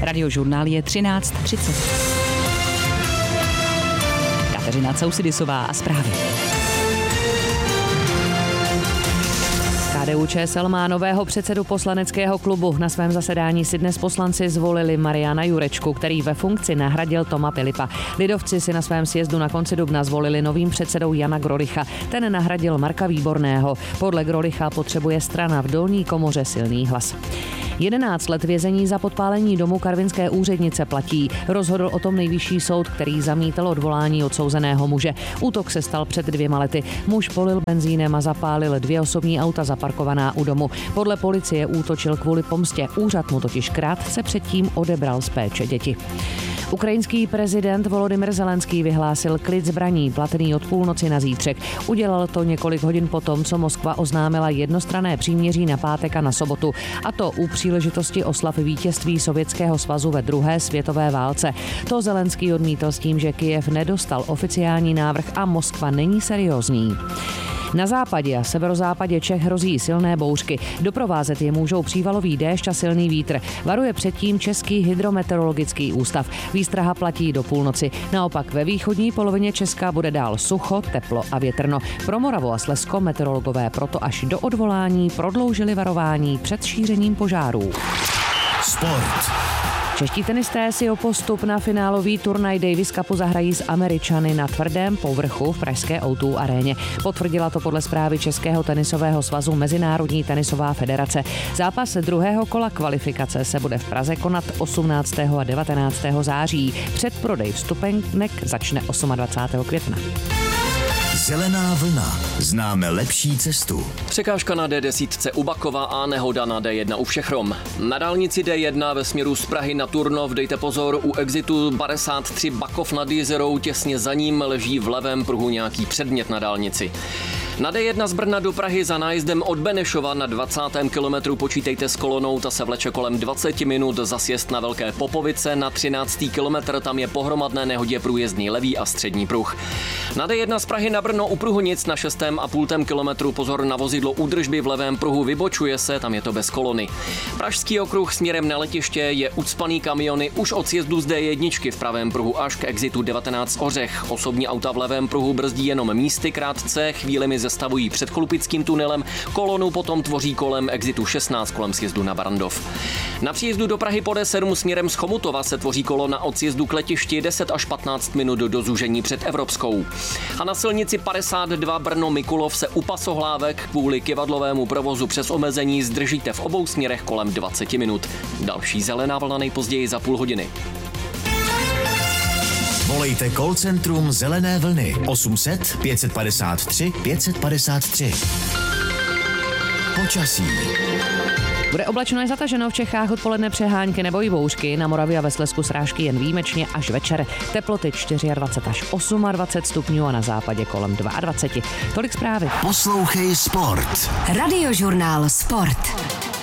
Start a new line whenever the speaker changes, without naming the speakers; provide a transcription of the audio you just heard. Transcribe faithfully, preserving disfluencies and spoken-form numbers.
Radiožurnál je třináct třicet. Kateřina Causidisová a zprávy. K D U Č S L má nového předsedu poslaneckého klubu. Na svém zasedání si dnes poslanci zvolili Mariana Jurečku, který ve funkci nahradil Toma Pilipa. Lidovci si na svém sjezdu na konci dubna zvolili novým předsedou Jana Grolicha. Ten nahradil Marka Výborného. Podle Grolicha potřebuje strana v dolní komoře silný hlas. jedenáct let vězení za podpálení domu karvinské úřednice platí. Rozhodl o tom nejvyšší soud, který zamítl odvolání odsouzeného muže. Útok se stal před dvěma lety. Muž polil benzínem a zapálil dvě osobní auta zaparkovaná u domu. Podle policie útočil kvůli pomstě. Úřad mu totiž krátce předtím odebral z péče děti. Ukrajinský prezident Volodymyr Zelenský vyhlásil klid zbraní platný od půlnoci na zítřek. Udělal to několik hodin potom, co Moskva oznámila jednostranné příměří na pátek a na sobotu. A to u příležitosti oslav vítězství Sovětského svazu ve druhé světové válce. To Zelenský odmítl s tím, že Kyjev nedostal oficiální návrh a Moskva není seriózní. Na západě a severozápadě Čech hrozí silné bouřky. Doprovázet je můžou přívalový déšť a silný vítr. Varuje předtím Český hydrometeorologický ústav. Výstraha platí do půlnoci. Naopak ve východní polovině Česka bude dál sucho, teplo a větrno. Pro Moravu a Slezsko meteorologové proto až do odvolání prodloužili varování před šířením požárů.
Sport.
Čeští tenisté si o postup na finálový turnaj Davis Cupu zahrají s Američany na tvrdém povrchu v pražské ó dvě aréně. Potvrdila to podle zprávy Českého tenisového svazu Mezinárodní tenisová federace. Zápas druhého kola kvalifikace se bude v Praze konat osmnáctého a devatenáctého září. Předprodej vstupenek začne dvacátého osmého května.
Zelená vlna. Známe lepší cestu.
Překážka na D deset u Bakova a nehoda na D jedna u Všechrom. Na dálnici D jedna ve směru z Prahy na Turnov dejte pozor, u exitu padesát tři Bakov nad Jizerou, těsně za ním leží v levém pruhu nějaký předmět na dálnici. Na D jedna z Brna do Prahy za nájezdem od Benešova na dvacátém kilometru počítejte s kolonou, ta se vleče kolem dvacet minut, za sjezd na Velké Popovice na třináctý kilometr, tam je po hromadné nehodě průjezdný levý a střední pruh. Na D jedna z Prahy na Brno u Pruhonic na šestém a půltém kilometru pozor na vozidlo údržby v levém pruhu, vybočuje se, tam je to bez kolony. Pražský okruh směrem na letiště je ucpaný kamiony už od sjezdu z D jedna v pravém pruhu až k exitu devatenáct Ořech. Osobní auta v levém pruhu brzdí jenom místy krátce, chvílemi zastavují před Chlupickým tunelem, kolonu potom tvoří kolem exitu šestnáct kolem sjezdu na Barandov. Na příjezdu do Prahy po D sedm směrem z Chomutova se tvoří kolona od sjezdu k letišti deset až patnáct minut do zúžení před Evropskou. A na silnici padesát dva Brno Mikulov se u Pasohlávek kvůli kyvadlovému provozu přes omezení zdržíte v obou směrech kolem dvacet minut. Další zelená vlna nejpozději za půl hodiny.
Volejte call centrum Zelené vlny osm set pět padesát tři pět padesát tři. Počasí.
Bude oblačno i zataženo, v Čechách odpoledne přehánky nebo i bouřky, na Moravě a ve Slezsku srážky jen výjimečně až večer. Teploty dvacet čtyři až dvacet osm stupňů a na západě kolem dvacet dva. Tolik zprávy.
Poslouchej sport.
Radiožurnál Sport.